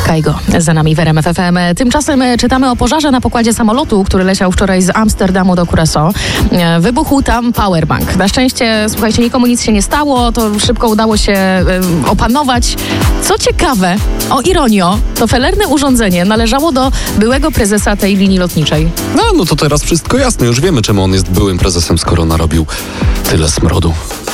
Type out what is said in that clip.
Kaigo za nami w RMF FM. Tymczasem czytamy o pożarze na pokładzie samolotu, który leciał wczoraj z Amsterdamu do Curaçao. Wybuchł tam powerbank. Na szczęście, słuchajcie, nikomu nic się nie stało, to szybko udało się opanować. Co ciekawe, o ironio, to felerne urządzenie należało do byłego prezesa tej linii lotniczej. No to teraz wszystko jasne. Już wiemy, czemu on jest byłym prezesem, skoro narobił tyle smrodu.